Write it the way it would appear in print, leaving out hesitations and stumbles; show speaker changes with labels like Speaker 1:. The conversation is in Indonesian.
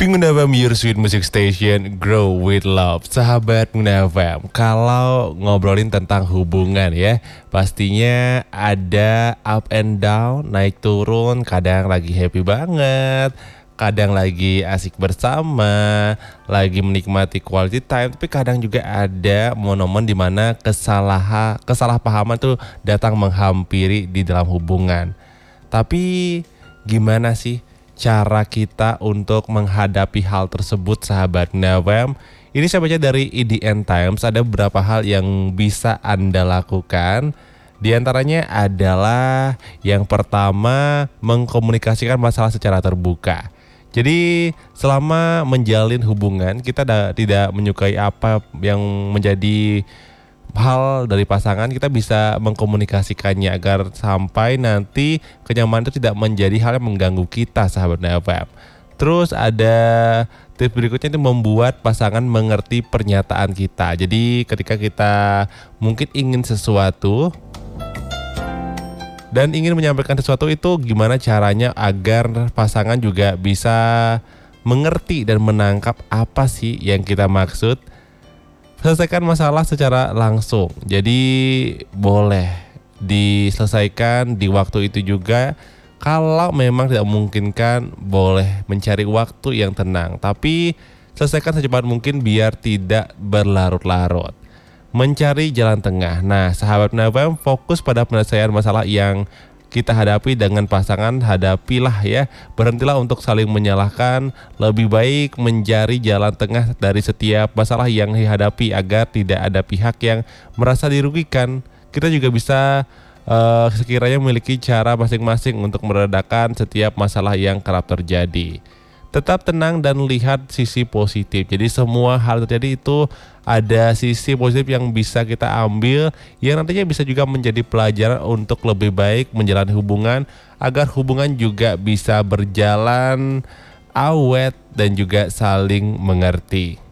Speaker 1: Ngunda FM, your sweet music station, grow with love. Sahabat Ngunda FM, kalau ngobrolin tentang hubungan ya, pastinya ada up and down, naik turun. Kadang lagi happy banget, kadang lagi asik bersama, lagi menikmati quality time. Tapi kadang juga ada momen-momen di mana kesalahpahaman tuh datang menghampiri di dalam hubungan. Tapi gimana sih cara kita untuk menghadapi hal tersebut, sahabat Ngunda? Ini saya baca dari EDN Times, ada beberapa hal yang bisa Anda lakukan. Di antaranya adalah yang pertama, mengkomunikasikan masalah secara terbuka. Jadi selama menjalin hubungan, kita tidak menyukai apa yang menjadi hal dari pasangan, kita bisa mengkomunikasikannya agar sampai nanti kenyamanan itu tidak menjadi hal yang mengganggu kita, sahabat FM. Terus ada tips berikutnya, itu membuat pasangan mengerti pernyataan kita. Jadi ketika kita mungkin ingin sesuatu dan ingin menyampaikan sesuatu, itu gimana caranya agar pasangan juga bisa mengerti dan menangkap apa sih yang kita maksud. Selesaikan masalah secara langsung. Jadi boleh diselesaikan di waktu itu juga. Kalau memang tidak memungkinkan, boleh mencari waktu yang tenang. Tapi selesaikan secepat mungkin biar tidak berlarut-larut. Mencari jalan tengah. Nah, sahabat FM, fokus pada penyelesaian masalah yang kita hadapi dengan pasangan. Hadapilah ya, berhentilah untuk saling menyalahkan. Lebih baik mencari jalan tengah dari setiap masalah yang dihadapi agar tidak ada pihak yang merasa dirugikan. Kita juga bisa sekiranya memiliki cara masing-masing untuk meredakan setiap masalah yang kerap terjadi. Tetap tenang dan lihat sisi positif. Jadi semua hal terjadi itu ada sisi positif yang bisa kita ambil, yang nantinya bisa juga menjadi pelajaran untuk lebih baik menjalani hubungan, agar hubungan juga bisa berjalan awet dan juga saling mengerti.